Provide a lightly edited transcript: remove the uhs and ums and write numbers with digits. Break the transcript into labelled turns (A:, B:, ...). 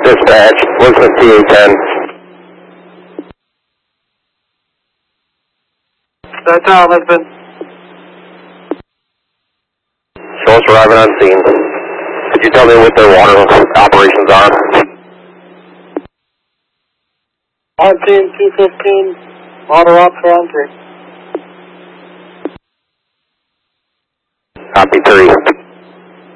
A: Dispatch, looks at TA-10.
B: Tower, Lisbon.
A: Source arriving on scene. Could you tell me what their water operations are?
B: On scene 215, water off for entry.
A: Copy 3.